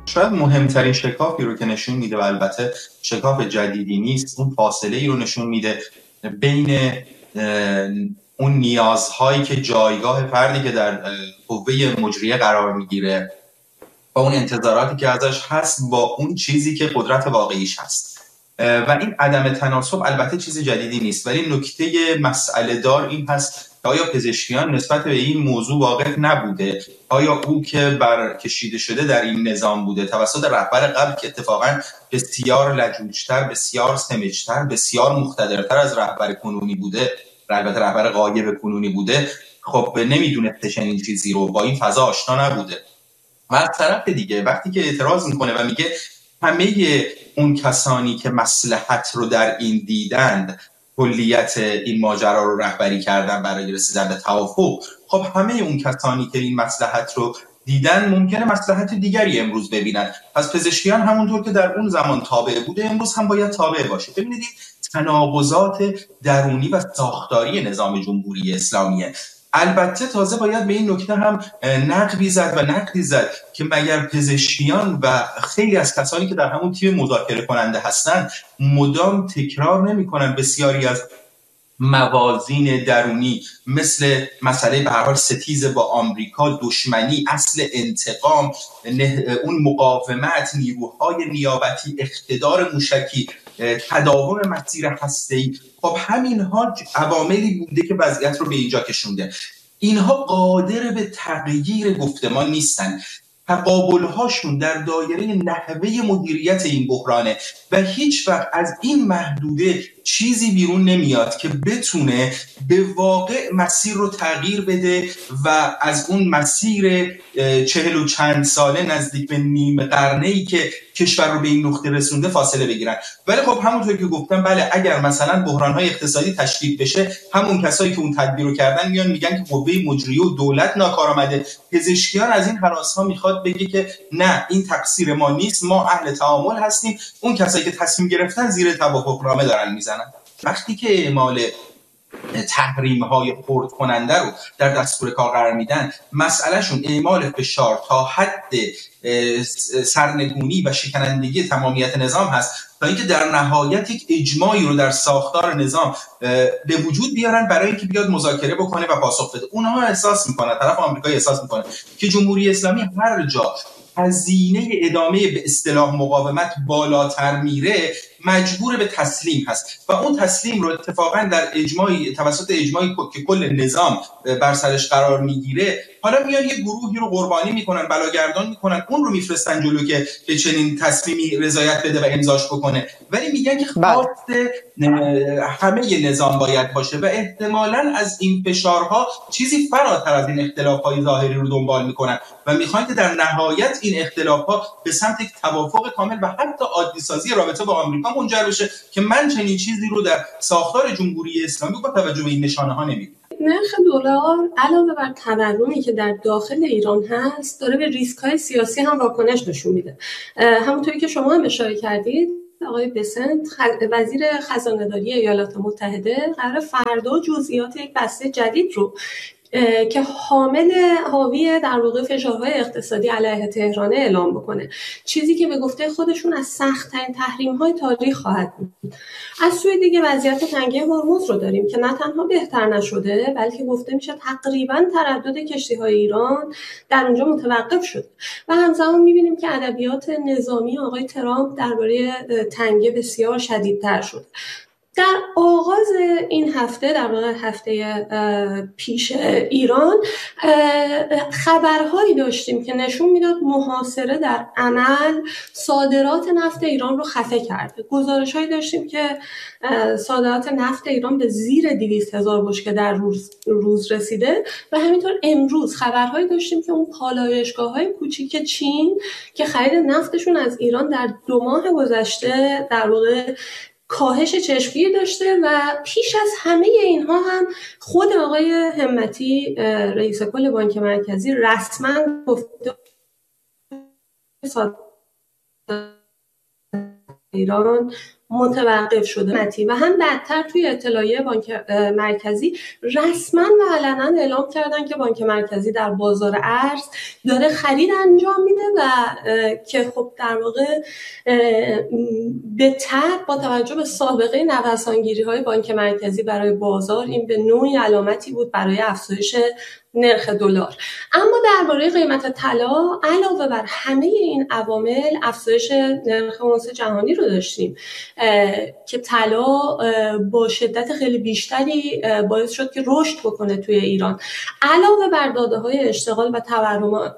شاید مهمترین شکافی رو که نشون میده و البته شکاف جدیدی نیست، اون فاصله ای رو نشون میده بین اون نیازهایی که جایگاه فردی که در قوه مجریه قرار میگیره با اون انتظاراتی که ازش هست با اون چیزی که قدرت واقعیش هست و این عدم تناسب البته چیز جدیدی نیست، ولی نکته مسئله دار این هست که آیا پزشکیان نسبت به این موضوع واقف نبوده؟ آیا او که برکشیده شده در این نظام بوده توسط رهبر قبل که اتفاقا بسیار لجوجتر، بسیار سمجتر، بسیار مقتدرتر از رهبر کنونی بوده، البته رهبر غایب کنونی بوده، خب نمیدونه چنین چیزی رو، با این فضا آشنا نبوده. و از طرف دیگه وقتی که اعتراض میکنه و میگه همه اون کسانی که مصلحت رو در این دیدند کلیت این ماجرا رو رهبری کردن برای رسیدن به توافق، خب همه اون کسانی که این مصلحت رو دیدن ممکنه مصلحت دیگری امروز ببینن. پس پزشکیان همونطور که در اون زمان تابع بوده امروز هم باید تابع باشه. ببینید تناقضات درونی و ساختاری نظام جمهوری اسلامیه. البته تازه باید به این نکته هم نقدی زد که مگر پزشکیان و خیلی از کسانی که در همون تیم مذاکره کننده هستن مدام تکرار نمی‌کنن بسیاری از موازین درونی مثل مسئله به هر حال ستیز با آمریکا، دشمنی، اصل انتقام، اون مقاومت، نیروهای نیابتی، اقتدار موشکی، تداوم مسیر هسته‌ای، خب همینها عواملی بوده که وضعیت رو به اینجا کشونده. اینها قادر به تغییر گفتمان نیستن. تقابل‌هاشون در دایره نحوه مدیریت این بحرانه و هیچ وقت از این محدوده چیزی بیرون نمیاد که بتونه به واقع مسیر رو تغییر بده و از اون مسیر 40 و چند ساله نزدیک به نیم قرنه‌ای که کشور رو به این نقطه رسونده فاصله بگیرن. ولی خب همونطور که گفتم بله، اگر مثلا بحران‌های اقتصادی تشدید بشه، همون کسایی که اون تدبیر رو کردن میان میگن که قوه مجریه و دولت ناکارآمده. پزشکیان از این هراس‌ها میخواد بگه که نه، این تقصیر ما نیست، ما اهل تعامل هستیم، اون کسایی که تصمیم گرفتن زیر توافقنامه دارن میزنن. وقتی که اعمال تحریم‌های خرد کننده رو در دستور کار قرار میدن، مسئلهشون اعمال فشار تا حد سرنگونی و شکنندگی تمامیت نظام هست تا اینکه در نهایت یک اجماعی رو در ساختار نظام به وجود بیارن برای اینکه بیاد مذاکره بکنه و پاسخ بده. اونها احساس میکنن، طرف آمریکایی احساس میکنه که جمهوری اسلامی هر جا هزینه ادامه به اصطلاح مقاومت بالاتر میره مجبور به تسلیم هست و اون تسلیم رو اتفاقا در اجماعی توسط اجماعی که کل نظام بر سرش قرار میگیره، حالا میان یه گروهی رو قربانی میکنن، بلاگردان میکنن، اون رو میفرستن جلو که به چنین تصمیمی رضایت بده و امضاش بکنه، ولی میگن که خواست همه نظام باید باشه و احتمالاً از این فشارها چیزی فراتر از این اختلاف‌های ظاهری رو دنبال میکنن و میخوان که در نهایت این اختلاف‌ها به سمت یک توافق کامل و حتی عادی سازی رابطه با آمریکا منجر بشه که من چنین چیزی رو در ساختار جمهوری اسلامی با توجه به این نشانه‌ها نمی‌بینم. نرخ دلار علاوه بر تورمی که در داخل ایران هست داره به ریسک‌های سیاسی هم واکنش نشون میده. همونطوری که شما هم اشاره کردید، آقای بسنت وزیر خزانه‌داری ایالات متحده قرار فردا جزئیات یک بسته جدید رو که حاوی در واقع فشارهای اقتصادی علیه تهران اعلام بکنه، چیزی که به گفته خودشون از سخت‌ترین تحریم‌های تاریخ خواهد بود. از سوی دیگه وضعیت تنگه هرمز رو داریم که نه تنها بهتر نشده بلکه گفته میشه تقریباً تردد کشتی‌های ایران در اونجا متوقف شده و همزمان می‌بینیم که ادبیات نظامی آقای ترامپ درباره تنگه بسیار شدیدتر شده. در آغاز این هفته، در واقع هفته پیش ایران، خبرهایی داشتیم که نشون میداد محاصره در عمل صادرات نفت ایران رو خفه کرده. گزارش‌هایی داشتیم که صادرات نفت ایران به زیر 200,000 بشکه در روز رسیده و همینطور امروز خبرهایی داشتیم که اون پالایشگاه‌های کوچیک چین که خرید نفتشون از ایران در 2 ماه گذشته در واقع کاهش چشمگیر داشته و پیش از همه اینها هم خود آقای همتی رئیس کل بانک مرکزی رسما گفته ایران متوقف شده و هم بدتر توی اطلاعیه بانک مرکزی رسما و علنا اعلام کردن که بانک مرکزی در بازار ارز داره خرید انجام میده و که خب در واقع به تبع با توجه به سابقه نوسانگیری‌های بانک مرکزی برای بازار این به نوعی علامتی بود برای افزایش نرخ دلار. اما درباره قیمت طلا علاوه بر همه این عوامل افزایش نرخ اونس جهانی رو داشتیم که طلا با شدت خیلی بیشتری باعث شد که رشد بکنه توی ایران. علاوه بر داده‌های اشتغال و تورم،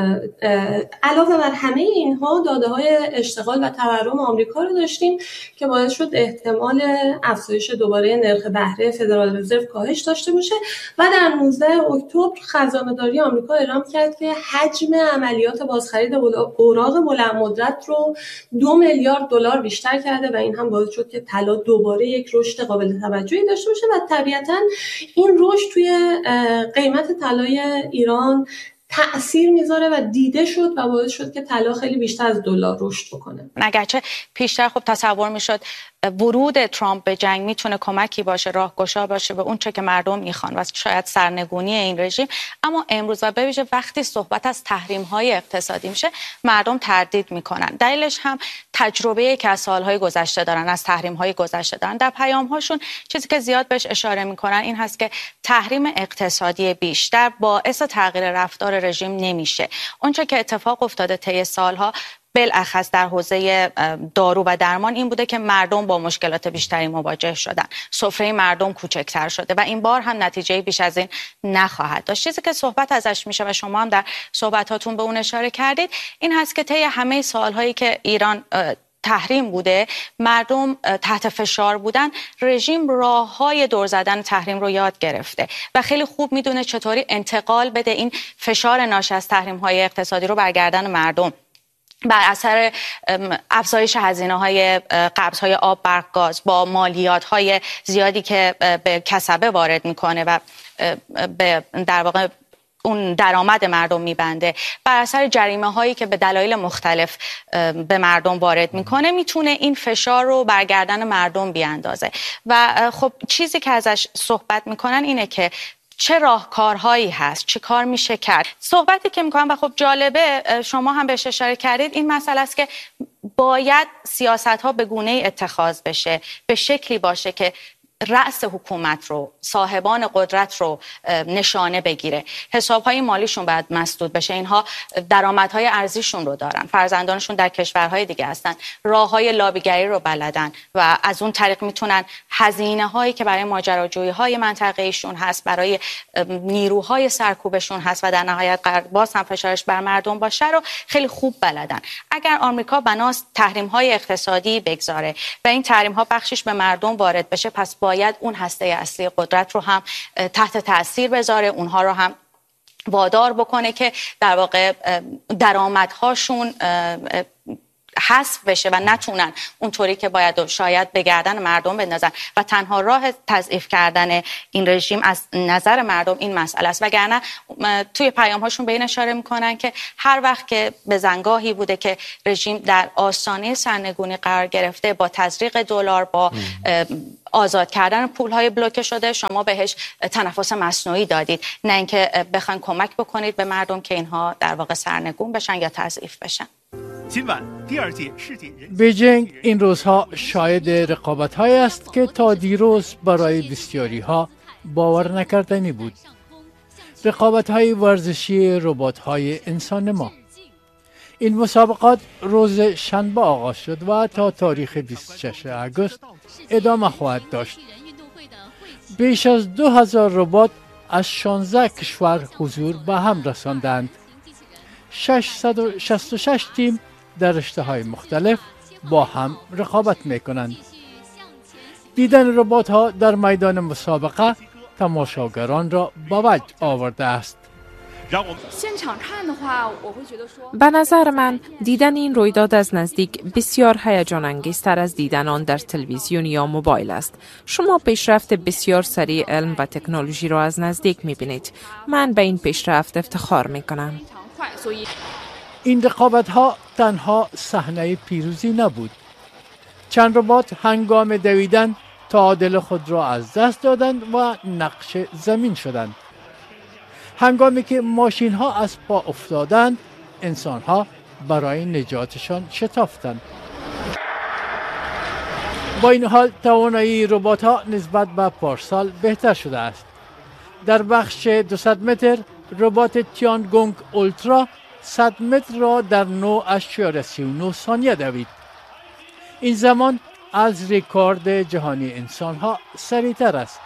علاوه بر همه اینها داده‌های اشتغال و تورم آمریکا رو داشتیم که باعث شد احتمال افزایش دوباره نرخ بهره فدرال رزرو کاهش داشته باشه و در 19 اکتبر خزانه‌داری آمریکا اعلام کرد که حجم عملیات بازخرید اوراق بلند مدت رو 2 میلیارد دلار بیشتر کرده و این هم باعث شد که طلا دوباره یک رشد قابل توجهی داشته باشه و طبیعتاً این رشد توی قیمت طلای ایران تأثیر میذاره و دیده شد و باعث شد که طلا خیلی بیشتر از دلار رشد بکنه. اگرچه پیشتر خب تصور میشد ورود ترامپ به جنگ میتونه کمکی باشه، راهگشا باشه به اون چه که مردم میخوان و شاید سرنگونی این رژیم، اما امروز و به ویژه وقتی صحبت از تحریم‌های اقتصادی میشه مردم تردید میکنن. دلیلش هم تجربه‌ای که از سالهای گذشته دارن، از تحریم‌های گذشته دارن. در پیام‌هاشون چیزی که زیاد بهش اشاره میکنن این هست که تحریم اقتصادی بیشتر باعث تغییر رفتار رژیم نمیشه. اون چه که اتفاق افتاده طی سالها بالاخص در حوزه دارو و درمان این بوده که مردم با مشکلات بیشتری مواجه شدن، سفره مردم کوچکتر شده و این بار هم نتیجه بیش از این نخواهد داشت. چیزی که صحبت ازش میشه و شما هم در صحبتاتون به اون اشاره کردید این هست که طی همه سالهایی که ایران تحریم بوده، مردم تحت فشار بودن، رژیم راه‌های دور زدن تحریم رو یاد گرفته و خیلی خوب میدونه چطوری انتقال بده این فشار ناشی از تحریم‌های اقتصادی رو بر گردن مردم. بر اثر افزایش هزینه‌های قبض‌های آب، برق، گاز با مالیات‌های زیادی که به کسبه وارد می‌کنه و در واقع اون درآمد مردم میبنده، بر اثر جریمه‌هایی که به دلایل مختلف به مردم وارد میکنه، میتونه این فشار رو بر گردن مردم بیاندازه و خب چیزی که ازش صحبت میکنن اینه که چه راهکارهایی هست، چه کار میشه کرد. صحبتی که میکنم و خب جالبه شما هم بهش اشاره کردید این مسئله است که باید سیاست‌ها به گونه‌ای اتخاذ بشه، به شکلی باشه که رأس حکومت رو، صاحبان قدرت رو نشانه بگیره. حسابهای مالیشون باید مسدود بشه. اینها درآمدهای ارزیشون رو دارن، فرزندانشون در کشورهای دیگه هستن، راههای لابیگری رو بلدن و از اون طریق میتونن هزینه هایی که برای ماجراجویی های منطقه‌ایشون هست، برای نیروهای سرکوبشون هست و در نهایت باز هم فشارش بر مردم باشه رو خیلی خوب بلدن. اگر آمریکا بناست تحریم های اقتصادی بگذاره و این تحریم ها بخشش به مردم وارد بشه، پس باید اون هسته اصلی قدرت رو هم تحت تاثیر بذاره، اونها رو هم وادار بکنه که در واقع درآمدهاشون حذف بشه و نتونن اونطوری که باید و شاید به گردن مردم بندازن و تنها راه تضعیف کردن این رژیم از نظر مردم این مسئله است. وگرنه توی پیام‌هاشون به این اشاره میکنن که هر وقت که به زنگاهی بوده که رژیم در آستانه سرنگونی قرار گرفته، با تزریق دلار، با آزاد کردن پول‌های بلوکه شده، شما بهش تنفس مصنوعی دادید، نه اینکه بخواید کمک بکنید به مردم که اینها در واقع سرنگون بشن یا تضعیف بشن. بیجینگ این روزها شاهد رقابت‌هایی است که تا دیروز برای بسیاری‌ها باور نکردنی بود. رقابت‌های ورزشی ربات‌های انسان ما. این مسابقات روز شنبه آغاز شد و تا تاریخ 26 آگوست ادامه خواهد داشت. بیش از 2000 ربات از 16 کشور حضور به هم رساندند. 666 تیم در رشته‌های مختلف با هم رقابت می‌کنند. دیدن ربات‌ها در میدان مسابقه تماشاگران را به وجد آورده است. به نظر من دیدن این رویداد از نزدیک بسیار هیجان انگیزتر از دیدن آن در تلویزیون یا موبایل است. شما پیشرفت بسیار سریع علم و تکنولوژی را از نزدیک می‌بینید. من به این پیشرفت افتخار می‌کنم. این رقابت‌ها تنها صحنه پیروزی نبود. چند ربات هنگام دویدن تعادل خود را از دست دادند و نقش زمین شدند. هنگامی که ماشین ها از پا افتادند، انسان ها برای نجاتشان شتافتند. با این حال توانایی ربات ها نسبت به پارسال بهتر شده است. در بخش 200 متر ربات تیانگونگ اولترا 100 متر را در 9.39 ثانیه دوید. این زمان از رکورد جهانی انسان ها سریعتر است.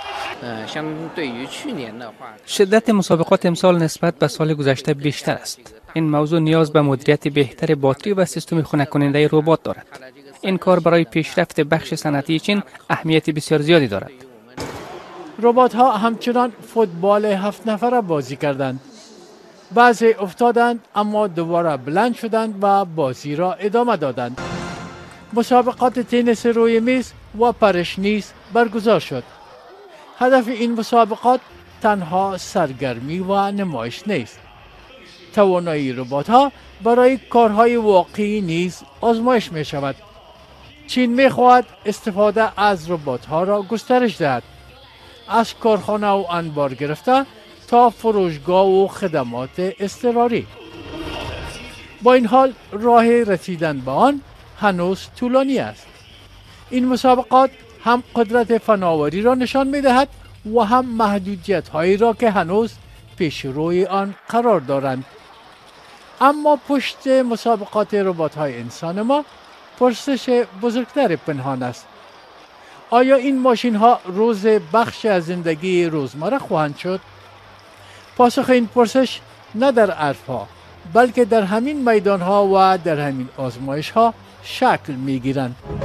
شدت مسابقات امسال نسبت به سال گذشته بیشتر است. این موضوع نیاز به مدیریت بهتر باتری و سیستم خنک کننده ربات دارد. این کار برای پیشرفت بخش صنعتی چین اهمیت بسیار زیادی دارد. ربات ها همچنان فوتبال 7 نفره بازی کردند. بعضی افتادند اما دوباره بلند شدند و بازی را ادامه دادند. مسابقات تنیس روی میز و پرش نیز برگزار شد. هدف این مسابقات تنها سرگرمی و نمایش نیست. توانایی ربات ها برای کارهای واقعی نیز آزمایش می شود. چین می خواهد استفاده از ربات ها را گسترش دهد. از کارخانه و انبار گرفته تا فروشگاه و خدمات اضطراری. با این حال راه رسیدن به آن هنوز طولانی است. این مسابقات هم قدرت فناوری را نشان می دهد و هم محدودیت هایی را که هنوز پیش روی آن قرار دارند. اما پشت مسابقات ربات های انسان ما پرسش بزرگتر پنهان است. آیا این ماشین ها روز بخش از زندگی روزمره خواهند شد؟ پاسخ این پرسش نه در حرف ها بلکه در همین میدان ها و در همین آزمایش ها شکل می گیرند.